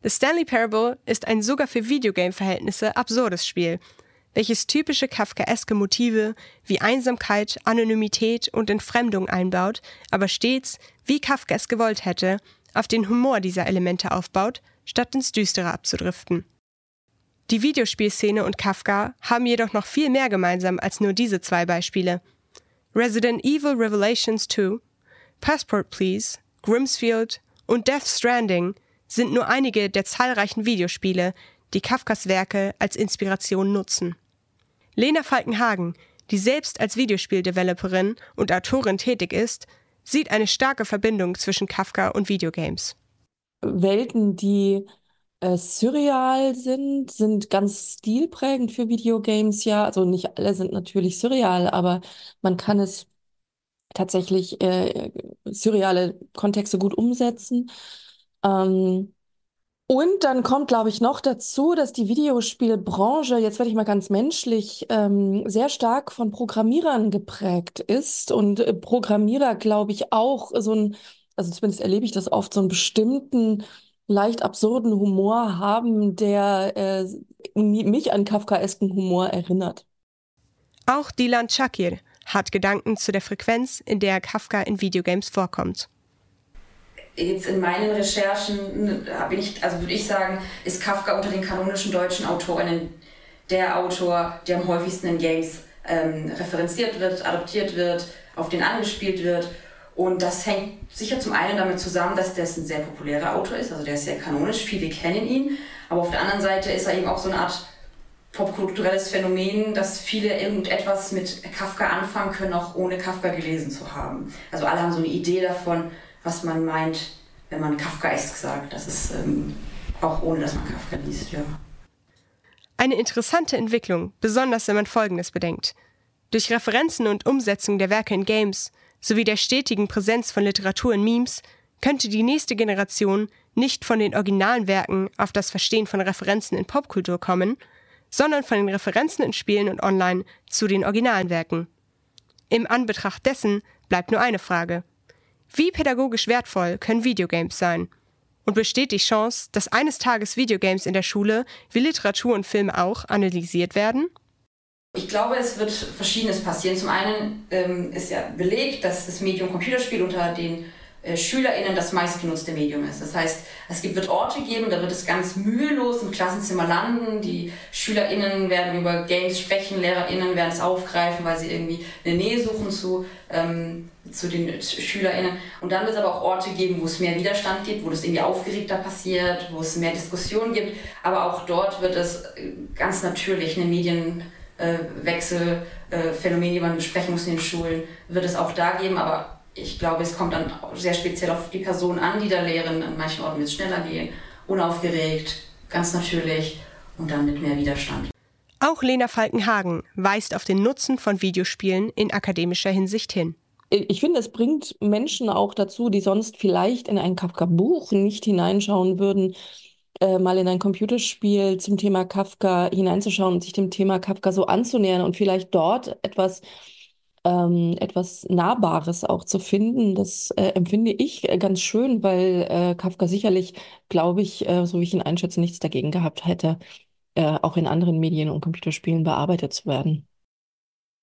The Stanley Parable ist ein sogar für Videogame-Verhältnisse absurdes Spiel, welches typische kafkaeske Motive wie Einsamkeit, Anonymität und Entfremdung einbaut, aber stets, wie Kafka es gewollt hätte, auf den Humor dieser Elemente aufbaut, statt ins Düstere abzudriften. Die Videospielszene und Kafka haben jedoch noch viel mehr gemeinsam als nur diese zwei Beispiele. Resident Evil Revelations 2, Passport Please, Grimsfield und Death Stranding sind nur einige der zahlreichen Videospiele, die Kafkas Werke als Inspiration nutzen. Lena Falkenhagen, die selbst als Videospieldeveloperin und Autorin tätig ist, sieht eine starke Verbindung zwischen Kafka und Videogames. Welten, die surreal sind ganz stilprägend für Videogames, ja. Also nicht alle sind natürlich surreal, aber man kann es tatsächlich surreale Kontexte gut umsetzen. Und dann kommt, glaube ich, noch dazu, dass die Videospielbranche, jetzt werde ich mal ganz menschlich, sehr stark von Programmierern geprägt ist. Und Programmierer, glaube ich, auch also zumindest erlebe ich das oft, so einen bestimmten, leicht absurden Humor haben, der mich an kafkaesken Humor erinnert. Auch Dilan Shakir hat Gedanken zu der Frequenz, in der Kafka in Videogames vorkommt. Jetzt in meinen Recherchen würde ich sagen, ist Kafka unter den kanonischen deutschen Autorinnen der Autor, der am häufigsten in Games referenziert wird, adoptiert wird, auf den angespielt wird. Und das hängt sicher zum einen damit zusammen, dass der ein sehr populärer Autor ist, also der ist sehr kanonisch, viele kennen ihn. Aber auf der anderen Seite ist er eben auch so eine Art popkulturelles Phänomen, dass viele irgendetwas mit Kafka anfangen können, auch ohne Kafka gelesen zu haben. Also alle haben so eine Idee davon, was man meint, wenn man Kafkaesk sagt. Das ist auch ohne, dass man Kafka liest, ja. Eine interessante Entwicklung, besonders wenn man Folgendes bedenkt. Durch Referenzen und Umsetzung der Werke in Games sowie der stetigen Präsenz von Literatur in Memes könnte die nächste Generation nicht von den originalen Werken auf das Verstehen von Referenzen in Popkultur kommen, sondern von den Referenzen in Spielen und online zu den originalen Werken. Im Anbetracht dessen bleibt nur eine Frage: Wie pädagogisch wertvoll können Videogames sein? Und besteht die Chance, dass eines Tages Videogames in der Schule, wie Literatur und Filme auch, analysiert werden? Ich glaube, es wird Verschiedenes passieren. Zum einen ist ja belegt, dass das Medium Computerspiel unter den SchülerInnen das meistgenutzte Medium ist. Das heißt, wird Orte geben, da wird es ganz mühelos im Klassenzimmer landen. Die SchülerInnen werden über Games sprechen, LehrerInnen werden es aufgreifen, weil sie irgendwie eine Nähe suchen zu den SchülerInnen. Und dann wird es aber auch Orte geben, wo es mehr Widerstand gibt, wo das irgendwie aufgeregter passiert, wo es mehr Diskussionen gibt. Aber auch dort wird es ganz natürlich eine Medienwechselphänomen, die man besprechen muss in den Schulen, wird es auch da geben. Aber ich glaube, es kommt dann sehr speziell auf die Person an, die da lehren. An manchen Orten wird es schneller gehen, unaufgeregt, ganz natürlich und dann mit mehr Widerstand. Auch Lena Falkenhagen weist auf den Nutzen von Videospielen in akademischer Hinsicht hin. Ich finde, es bringt Menschen auch dazu, die sonst vielleicht in ein Kafka-Buch nicht hineinschauen würden, mal in ein Computerspiel zum Thema Kafka hineinzuschauen und sich dem Thema Kafka so anzunähern und vielleicht dort etwas Nahbares auch zu finden. Das empfinde ich ganz schön, weil Kafka sicherlich, glaube ich, so wie ich ihn einschätze, nichts dagegen gehabt hätte, auch in anderen Medien und Computerspielen bearbeitet zu werden.